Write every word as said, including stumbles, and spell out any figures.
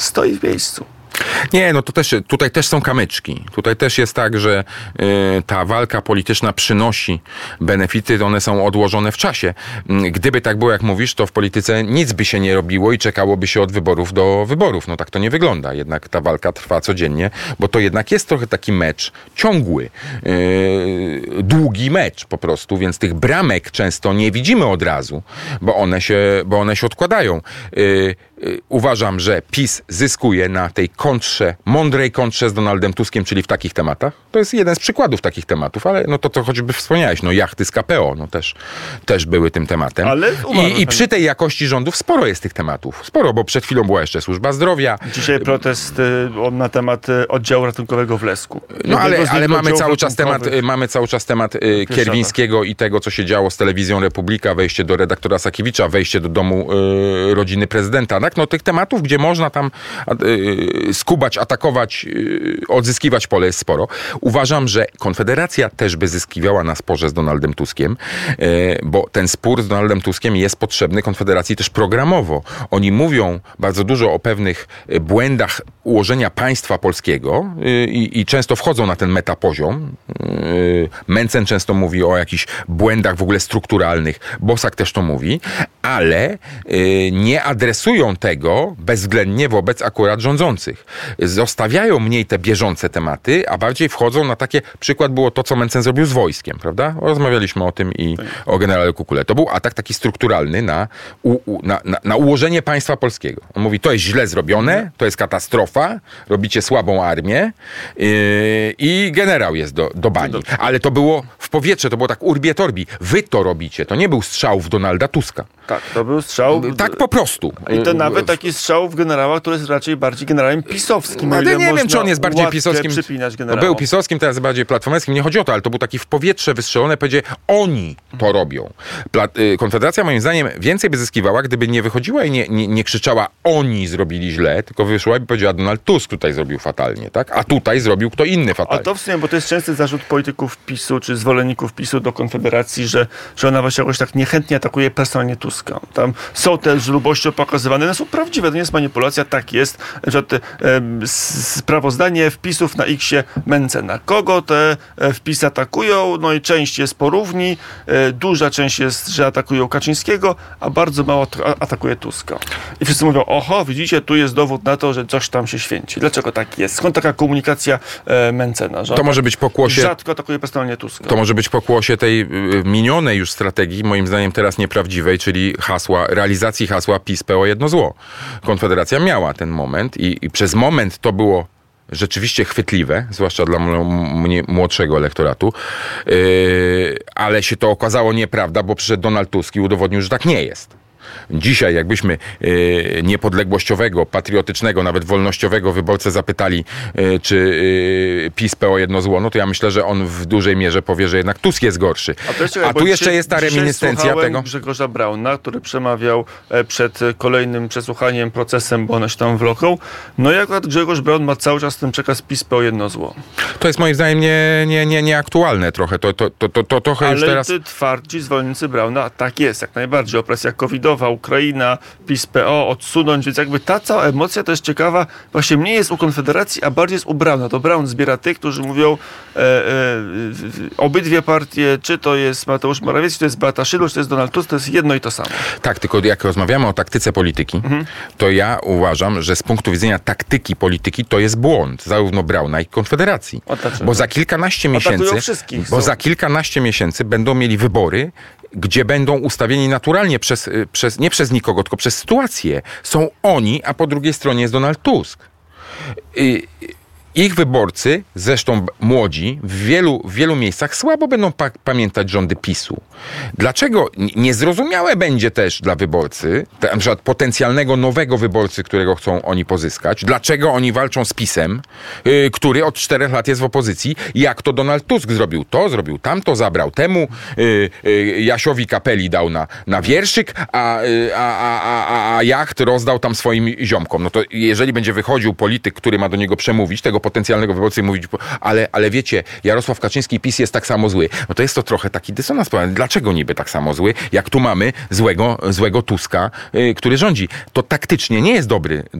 stoi w miejscu. Nie, no to też, tutaj też są kamyczki. Tutaj też jest tak, że y, ta walka polityczna przynosi benefity, one są odłożone w czasie. Gdyby tak było, jak mówisz, to w polityce nic by się nie robiło i czekałoby się od wyborów do wyborów. No tak to nie wygląda. Jednak ta walka trwa codziennie, bo to jednak jest trochę taki mecz ciągły. Yy, długi mecz po prostu, więc tych bramek często nie widzimy od razu, bo one się, bo one się odkładają. Yy, Uważam, że PiS zyskuje na tej kontrze, mądrej kontrze z Donaldem Tuskiem, czyli w takich tematach. To jest jeden z przykładów takich tematów, ale no to, to choćby wspomniałeś, no jachty z K P O, no też, też były tym tematem. Ale I, I przy tej jakości rządów sporo jest tych tematów. Sporo, bo przed chwilą była jeszcze służba zdrowia. Dzisiaj protest y, na temat y, oddziału ratunkowego w Lesku. No ale, ale mamy, cały czas temat, mamy cały czas temat y, Kierwińskiego i tego, co się działo z Telewizją Republika, wejście do redaktora Sakiewicza, wejście do domu y, rodziny prezydenta. Tak? No tych tematów, gdzie można tam y, skubać, atakować, y, odzyskiwać pole jest sporo. Uważam, że Konfederacja też by zyskiwała na sporze z Donaldem Tuskiem, y, bo ten spór z Donaldem Tuskiem jest potrzebny Konfederacji też programowo. Oni mówią bardzo dużo o pewnych błędach ułożenia państwa polskiego y, i często wchodzą na ten metapoziom. Y, Mencen często mówi o jakichś błędach w ogóle strukturalnych. Bosak też to mówi, ale y, nie adresują tego bezwzględnie wobec akurat rządzących. Zostawiają mniej te bieżące tematy, a bardziej wchodzą na takie, przykład było to, co Mencen zrobił z wojskiem, prawda? Rozmawialiśmy o tym i o generale Kukule. To był atak taki strukturalny na, u, u, na, na, na ułożenie państwa polskiego. On mówi, to jest źle zrobione, to jest katastrofa, robicie słabą armię yy, i generał jest do, do bani. Ale to było w powietrze, to było tak urbi et orbi. Wy to robicie, to nie był strzał w Donalda Tuska. Tak, to był strzał... Tak po prostu. I to nawet taki strzał w generała, który jest raczej bardziej generałem pisowskim. No, ale nie wiem, czy on jest bardziej pisowskim. No, był pisowskim, teraz bardziej platformerskim. Nie chodzi o to, ale to był taki w powietrze wystrzelone, powiedzie, oni to robią. Pla- Konfederacja moim zdaniem więcej by zyskiwała, gdyby nie wychodziła i nie, nie, nie krzyczała, oni zrobili źle, tylko wyszła i powiedziała, Donald Tusk tutaj zrobił fatalnie, tak? A tutaj zrobił kto inny fatalnie. A to w sumie, bo to jest częsty zarzut polityków PiSu, czy zwolenników PiSu do Konfederacji, że, że ona właśnie jakoś tak niechętnie atakuje personalnie Tuska. Tam są te źródłości pokazywane, one są prawdziwe, to nie jest manipulacja, tak jest, że te, e, sprawozdanie wpisów na X-ie Mencena. Kogo te wpisy atakują? No i część jest porówni, e, duża część jest, że atakują Kaczyńskiego, a bardzo mało t- atakuje Tuska. I wszyscy mówią, oho, widzicie, tu jest dowód na to, że coś tam się święci. Dlaczego tak jest? Skąd taka komunikacja e, Mencena? Że to może być pokłosie... Rzadko atakuje personalnie Tuska. To może być pokłosie tej y, minionej już strategii, moim zdaniem teraz nieprawdziwej, czyli hasła, realizacji hasła PiS P O jedno zło. Konfederacja miała ten moment i, i przez moment to było rzeczywiście chwytliwe, zwłaszcza dla mnie młodszego elektoratu, yy, ale się to okazało nieprawda, bo przyszedł Donald Tusk i udowodnił, że tak nie jest. Dzisiaj jakbyśmy y, niepodległościowego, patriotycznego, nawet wolnościowego wyborcę zapytali, y, czy y, PiS P O jedno zło, no to ja myślę, że on w dużej mierze powie, że jednak Tusk jest gorszy. A, jeszcze, A tu jeszcze jest ta reminiscencja tego. Grzegorza Brauna, który przemawiał przed kolejnym przesłuchaniem, procesem, bo one się tam wloką. No i akurat Grzegorz Braun ma cały czas ten przekaz PiS P O jedno zło. To jest moim zdaniem nie, nie, nie, nieaktualne trochę. To, to, to, to, to trochę Ale już teraz... ty twardzi zwolennicy Brauna, tak jest, jak najbardziej. Opresja covidowa, Ukraina, PiS P O, odsunąć, więc jakby ta cała emocja to jest ciekawa, właśnie mniej jest u Konfederacji, a bardziej jest u Brauna. To Braun zbiera tych, którzy mówią e, e, obydwie partie, czy to jest Mateusz Morawiecki, czy to jest Beata Szydło, czy to jest Donald Tusk, to jest jedno i to samo. Tak, tylko jak rozmawiamy o taktyce polityki, mhm. to ja uważam, że z punktu widzenia taktyki polityki to jest błąd, zarówno Brauna, jak i Konfederacji. Bo za kilkanaście miesięcy, bo za kilkanaście miesięcy będą mieli wybory, gdzie będą ustawieni naturalnie przez, przez, nie przez nikogo, tylko przez sytuację. Są oni, a po drugiej stronie jest Donald Tusk. I, ich wyborcy, zresztą młodzi, w wielu, w wielu miejscach słabo będą pa- pamiętać rządy PiSu. Dlaczego? Niezrozumiałe będzie też dla wyborcy, na przykład potencjalnego nowego wyborcy, którego chcą oni pozyskać, dlaczego oni walczą z PiSem, yy, który od czterech lat jest w opozycji, jak to Donald Tusk zrobił to, zrobił tamto, zabrał temu, yy, yy, Jasiowi Kapeli dał na, na wierszyk, a, yy, a, a, a, a jacht rozdał tam swoim ziomkom. No to jeżeli będzie wychodził polityk, który ma do niego przemówić, tego potencjalnego wyborcy i mówić, ale, ale wiecie, Jarosław Kaczyński i PiS jest tak samo zły. No to jest to trochę taki dysonans. Dlaczego niby tak samo zły, jak tu mamy złego, złego Tuska, yy, który rządzi? To taktycznie nie jest dobry,